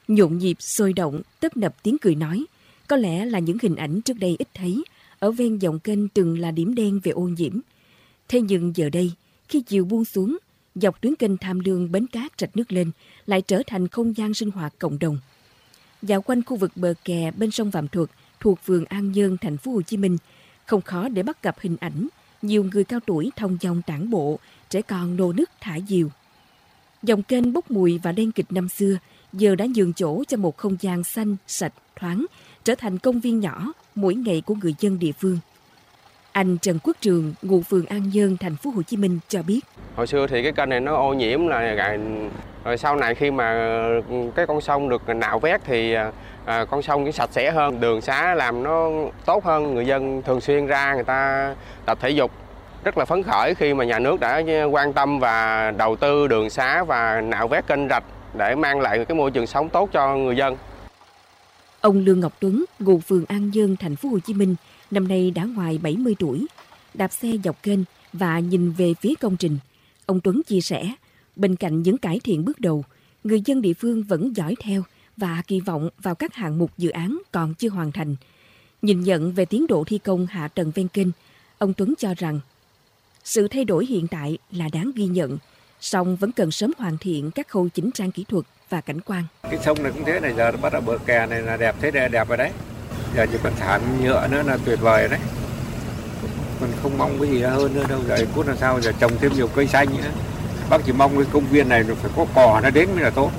Nhộn nhịp, sôi động, tấp nập tiếng cười nói. Có lẽ là những hình ảnh trước đây ít thấy, ở ven dòng kênh từng là điểm đen về ô nhiễm. Thế nhưng giờ đây, khi chiều buông xuống, dọc tuyến kênh Tham Lương Bến Cát Rạch Nước Lên lại trở thành không gian sinh hoạt cộng đồng. Dạo quanh khu vực bờ kè bên sông Vàm Thuật thuộc phường An Nhơn, thành phố Hồ Chí Minh, không khó để bắt gặp hình ảnh nhiều người cao tuổi thong dong tản bộ, trẻ con nô nức thả diều. Dòng kênh bốc mùi và đen kịt năm xưa giờ đã nhường chỗ cho một không gian xanh, sạch, thoáng, trở thành công viên nhỏ mỗi ngày của người dân địa phương. Anh Trần Quốc Trường, ngụ phường An Nhơn, thành phố Hồ Chí Minh cho biết. Hồi xưa thì cái kênh này nó ô nhiễm rồi sau này khi mà cái con sông được nạo vét thì con sông cũng sạch sẽ hơn, đường xá làm nó tốt hơn, người dân thường xuyên ra người ta tập thể dục. Rất là phấn khởi khi mà nhà nước đã quan tâm và đầu tư đường xá và nạo vét kênh rạch để mang lại cái môi trường sống tốt cho người dân. Ông Lương Ngọc Tuấn, ngụ phường An Nhơn, thành phố Hồ Chí Minh, năm nay đã ngoài 70 tuổi, đạp xe dọc kênh và nhìn về phía công trình. Ông Tuấn chia sẻ, bên cạnh những cải thiện bước đầu, người dân địa phương vẫn dõi theo và kỳ vọng vào các hạng mục dự án còn chưa hoàn thành. Nhìn nhận về tiến độ thi công hạ tầng ven kênh, ông Tuấn cho rằng sự thay đổi hiện tại là đáng ghi nhận, song vẫn cần sớm hoàn thiện các khâu chỉnh trang kỹ thuật và cảnh quan. Cái sông này cũng thế này, giờ bắt đầu bờ kè này là đẹp, thế này đẹp rồi đấy. Giờ chỉ còn thảm nhựa nữa là tuyệt vời đấy. Còn không mong cái gì hơn nữa đâu, giờ cốt làm sao giờ trồng thêm nhiều cây xanh nữa. Bác chỉ mong cái công viên này phải có cỏ nó đến mới là tốt.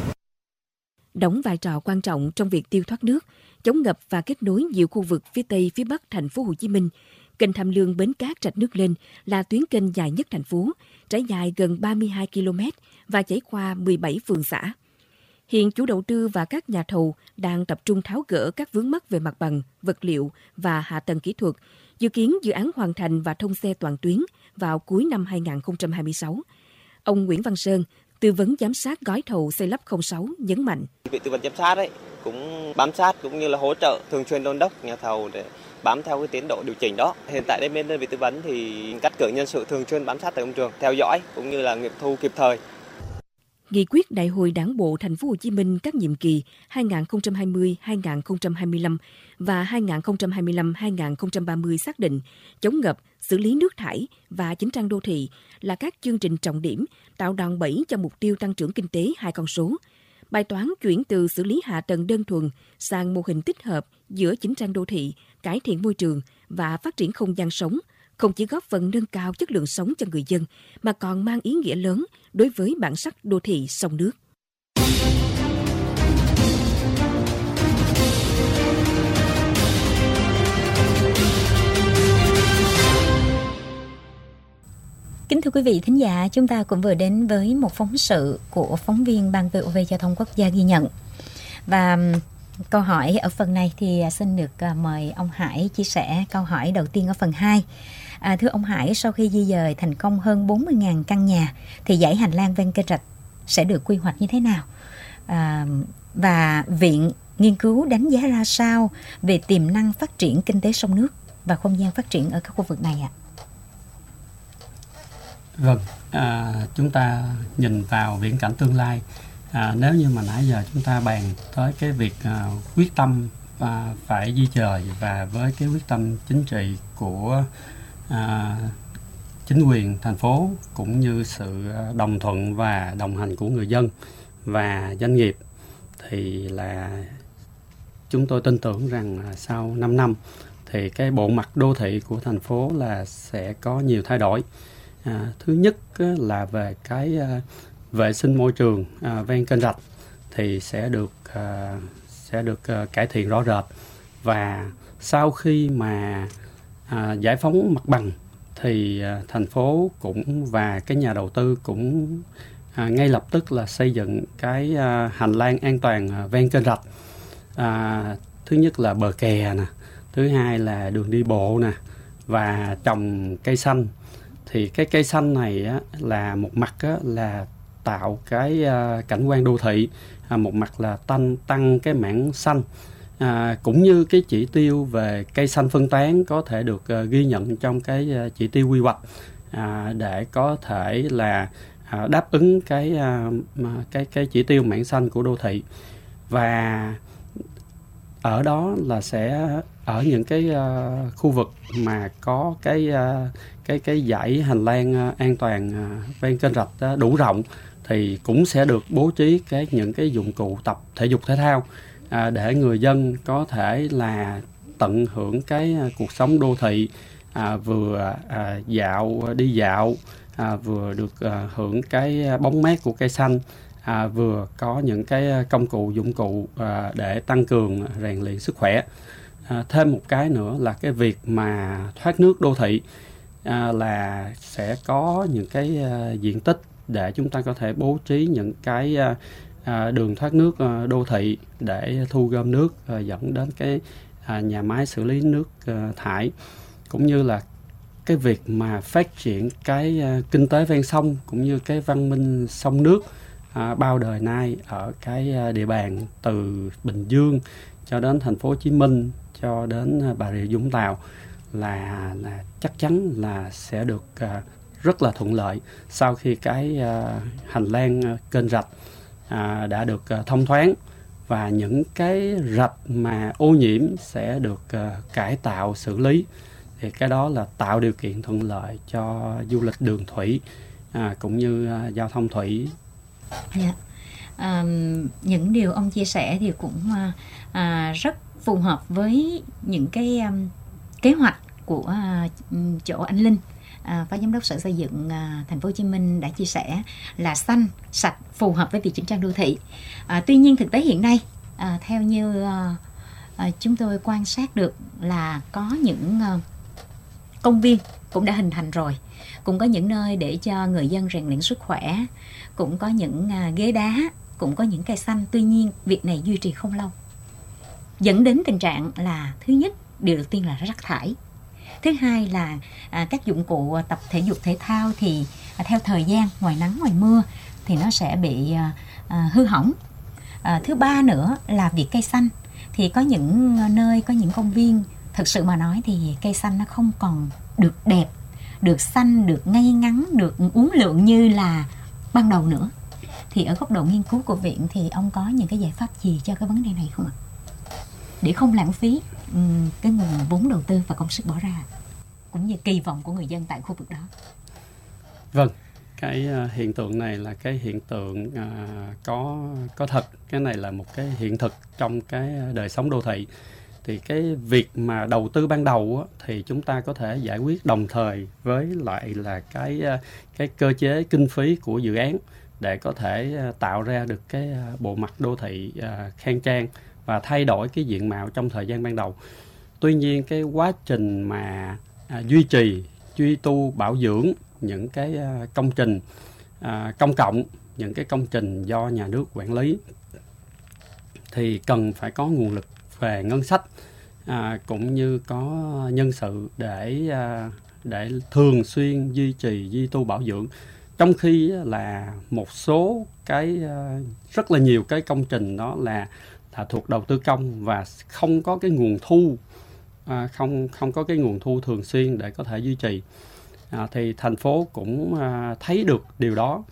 Đóng vai trò quan trọng trong việc tiêu thoát nước, chống ngập và kết nối nhiều khu vực phía Tây, phía Bắc thành phố Hồ Chí Minh. Kênh Tham Lương Bến Cát Rạch Nước Lên là tuyến kênh dài nhất thành phố, trải dài gần 32 km và chảy qua 17 phường xã. Hiện chủ đầu tư và các nhà thầu đang tập trung tháo gỡ các vướng mắc về mặt bằng, vật liệu và hạ tầng kỹ thuật, dự kiến dự án hoàn thành và thông xe toàn tuyến vào cuối năm 2026. Ông Nguyễn Văn Sơn, tư vấn giám sát gói thầu xây lắp 06 nhấn mạnh. Vị tư vấn giám sát ấy cũng bám sát cũng như là hỗ trợ thường xuyên đôn đốc nhà thầu để bám theo cái tiến độ điều chỉnh đó. Hiện tại đây bên đơn vị tư vấn thì cắt cử nhân sự thường xuyên bám sát tại công trường, theo dõi cũng như là nghiệm thu kịp thời. Nghị quyết Đại hội Đảng bộ Thành phố Hồ Chí Minh các nhiệm kỳ 2020-2025 và 2025-2030 xác định chống ngập, xử lý nước thải và chỉnh trang đô thị là các chương trình trọng điểm tạo đòn bẩy cho mục tiêu tăng trưởng kinh tế 2 con số. Bài toán chuyển từ xử lý hạ tầng đơn thuần sang mô hình tích hợp giữa chỉnh trang đô thị, cải thiện môi trường và phát triển không gian sống không chỉ góp phần nâng cao chất lượng sống cho người dân mà còn mang ý nghĩa lớn đối với bản sắc đô thị sông nước. Kính thưa quý vị thính giả, chúng ta cũng vừa đến với một phóng sự của phóng viên Ban VOV Giao thông Quốc gia ghi nhận. Và câu hỏi ở phần này thì xin được mời ông Hải chia sẻ câu hỏi đầu tiên ở phần 2. Thưa ông Hải, sau khi di dời thành công hơn 40.000 căn nhà thì dãy hành lang ven kênh rạch sẽ được quy hoạch như thế nào? Và Viện nghiên cứu đánh giá ra sao về tiềm năng phát triển kinh tế sông nước và không gian phát triển ở các khu vực này ạ? Vâng, chúng ta nhìn vào viễn cảnh tương lai. Nếu như mà nãy giờ chúng ta bàn tới cái việc quyết tâm phải di dời và với cái quyết tâm chính trị của chính quyền thành phố cũng như sự đồng thuận và đồng hành của người dân và doanh nghiệp thì là chúng tôi tin tưởng rằng sau 5 năm thì cái bộ mặt đô thị của thành phố là sẽ có nhiều thay đổi. Thứ nhất là về cái vệ sinh môi trường ven kênh rạch thì sẽ được cải thiện rõ rệt, và sau khi mà giải phóng mặt bằng thì thành phố cũng và cái nhà đầu tư cũng ngay lập tức là xây dựng cái hành lang an toàn ven kênh rạch. Thứ nhất là bờ kè nè, thứ hai là đường đi bộ nè, và trồng cây xanh. Thì cái cây xanh này á, là một mặt á, là tạo cái cảnh quan đô thị, một mặt là tăng cái mảng xanh, cũng như cái chỉ tiêu về cây xanh phân tán có thể được ghi nhận trong cái chỉ tiêu quy hoạch để có thể là đáp ứng cái chỉ tiêu mảng xanh của đô thị. và ở đó là sẽ ở những cái khu vực mà có cái dãy hành lang an toàn ven kênh rạch đủ rộng thì cũng sẽ được bố trí những cái dụng cụ tập thể dục thể thao để người dân có thể là tận hưởng cái cuộc sống đô thị, vừa đi dạo, vừa được hưởng cái bóng mát của cây xanh, vừa có những cái dụng cụ để tăng cường rèn luyện sức khỏe. Thêm một cái nữa là cái việc mà thoát nước đô thị, là sẽ có những cái diện tích để chúng ta có thể bố trí những cái đường thoát nước đô thị để thu gom nước dẫn đến cái nhà máy xử lý nước thải, cũng như là cái việc mà phát triển cái kinh tế ven sông cũng như cái văn minh sông nước bao đời nay ở cái địa bàn từ Bình Dương cho đến thành phố Hồ Chí Minh cho đến Bà Rịa Vũng Tàu là chắc chắn là sẽ được rất là thuận lợi sau khi cái hành lang kênh rạch đã được thông thoáng, và những cái rạch mà ô nhiễm sẽ được cải tạo xử lý, thì cái đó là tạo điều kiện thuận lợi cho du lịch đường thủy cũng như giao thông thủy. Những điều ông chia sẻ thì cũng rất phù hợp với những cái kế hoạch của chỗ anh Linh, Phó Giám đốc Sở Xây dựng Thành phố Hồ Chí Minh đã chia sẻ là xanh, sạch, phù hợp với việc chỉnh trang đô thị. Tuy nhiên thực tế hiện nay, theo như chúng tôi quan sát được là có những công viên cũng đã hình thành rồi, cũng có những nơi để cho người dân rèn luyện sức khỏe, cũng có những ghế đá, cũng có những cây xanh. Tuy nhiên việc này duy trì không lâu, dẫn đến tình trạng là thứ nhất, điều đầu tiên là rác thải. Thứ hai là các dụng cụ tập thể dục thể thao thì theo thời gian, ngoài nắng ngoài mưa thì nó sẽ bị hư hỏng. Thứ ba nữa là việc cây xanh, thì có những nơi, có những công viên thực sự mà nói thì cây xanh nó không còn được đẹp, được xanh, được ngay ngắn, được uốn lượn như là ban đầu nữa. Thì ở góc độ nghiên cứu của viện thì ông có những cái giải pháp gì cho cái vấn đề này không ạ? Để không lãng phí cái nguồn vốn đầu tư và công sức bỏ ra, cũng như kỳ vọng của người dân tại khu vực đó. Vâng, cái hiện tượng này là cái hiện tượng có thật. Cái này là một cái hiện thực trong cái đời sống đô thị. Thì cái việc mà đầu tư ban đầu thì chúng ta có thể giải quyết đồng thời với lại là cái cơ chế kinh phí của dự án để có thể tạo ra được cái bộ mặt đô thị khang trang và thay đổi cái diện mạo trong thời gian ban đầu. Tuy nhiên cái quá trình mà duy trì, duy tu, bảo dưỡng những cái công trình công cộng, những cái công trình do nhà nước quản lý thì cần phải có nguồn lực về ngân sách, cũng như có nhân sự để thường xuyên duy trì, duy tu, bảo dưỡng. Trong khi là một số cái rất là nhiều cái công trình đó là thuộc đầu tư công và không có cái nguồn thu, không có cái nguồn thu thường xuyên để có thể duy trì. Thì thành phố cũng thấy được điều đó,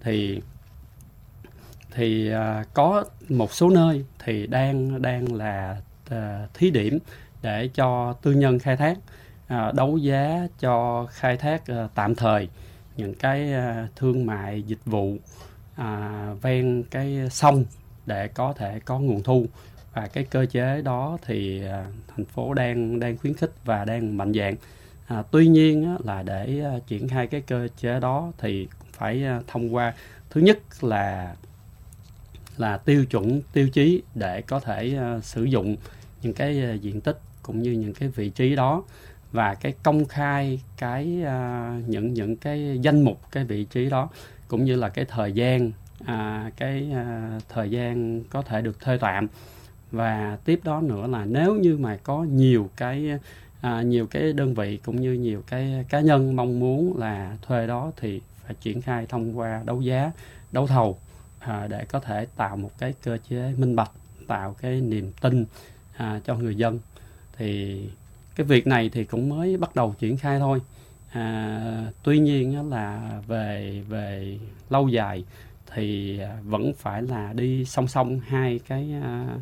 thì có một số nơi thì đang là thí điểm để cho tư nhân khai thác, đấu giá cho khai thác tạm thời những cái thương mại dịch vụ ven cái sông để có thể có nguồn thu. Và cái cơ chế đó thì thành phố đang khuyến khích và đang mạnh dạn. Tuy nhiên là để triển khai cái cơ chế đó thì phải thông qua, thứ nhất là tiêu chuẩn, tiêu chí để có thể sử dụng những cái diện tích cũng như những cái vị trí đó, và cái công khai những cái danh mục cái vị trí đó, cũng như là cái thời gian thời gian có thể được thuê tạm. Và tiếp đó nữa là nếu như mà có nhiều cái đơn vị cũng như nhiều cái cá nhân mong muốn là thuê đó thì phải triển khai thông qua đấu giá, đấu thầu, để có thể tạo một cái cơ chế minh bạch, tạo cái niềm tin cho người dân. Thì cái việc này thì cũng mới bắt đầu triển khai thôi. Tuy nhiên là về lâu dài thì vẫn phải là đi song song hai cái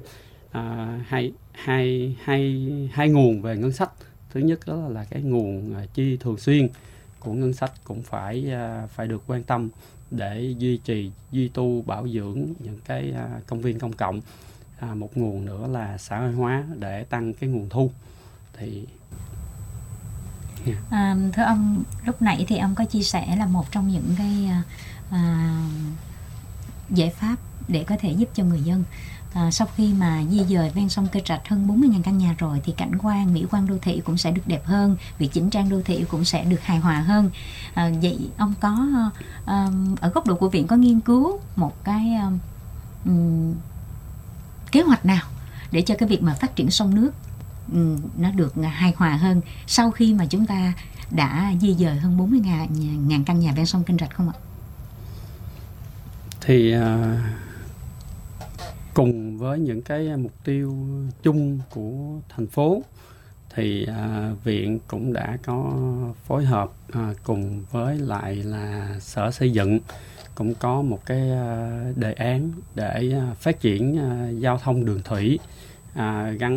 hai nguồn về ngân sách. Thứ nhất đó là cái nguồn chi thường xuyên của ngân sách cũng phải được quan tâm để duy trì, duy tu, bảo dưỡng những cái công viên công cộng. Một nguồn nữa là xã hội hóa để tăng cái nguồn thu. Thì thưa ông, lúc nãy thì ông có chia sẻ là một trong những cái giải pháp để có thể giúp cho người dân sau khi mà di dời ven sông Kênh Rạch hơn 40.000 căn nhà rồi thì cảnh quan, mỹ quan đô thị cũng sẽ được đẹp hơn, việc chỉnh trang đô thị cũng sẽ được hài hòa hơn. Vậy ông có ở góc độ của viện có nghiên cứu một cái kế hoạch nào để cho cái việc mà phát triển sông nước nó được hài hòa hơn sau khi mà chúng ta đã di dời hơn 40.000 căn nhà ven sông Kênh Rạch không ạ? Thì cùng với những cái mục tiêu chung của thành phố thì viện cũng đã có phối hợp cùng với lại là Sở Xây dựng cũng có một cái đề án để phát triển giao thông đường thủy gắn